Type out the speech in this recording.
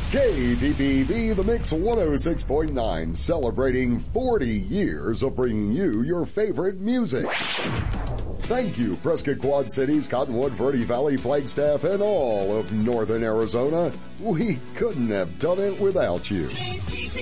KPPV, The Mix 106.9, celebrating 40 years of bringing you your favorite music. Thank you, Prescott Quad Cities, Cottonwood, Verde Valley, Flagstaff, and all of northern Arizona. We couldn't have done it without you.